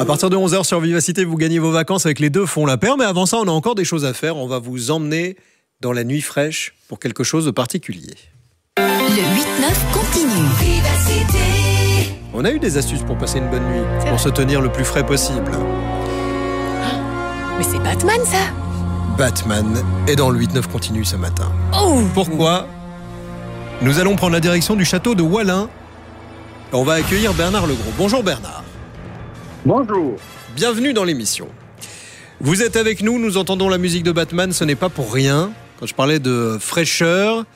À partir de 11h sur Vivacité, vous gagnez vos vacances avec les 2 font la paire. Mais avant ça, on a encore des choses à faire. On va vous emmener dans la nuit fraîche pour quelque chose de particulier. Le 8-9 continue. Vivacité. On a eu des astuces pour passer une bonne nuit, pour se tenir le plus frais possible. Mais c'est Batman, ça. Batman est dans le 8-9 continue ce matin. Oh. Pourquoi ? Nous allons prendre la direction du château de Wallin. On va accueillir Bernard Legros. Bonjour Bernard. Bonjour. Bienvenue dans l'émission. Vous êtes avec nous, nous entendons la musique de Batman, ce n'est pas pour rien. Quand je parlais de fraîcheur,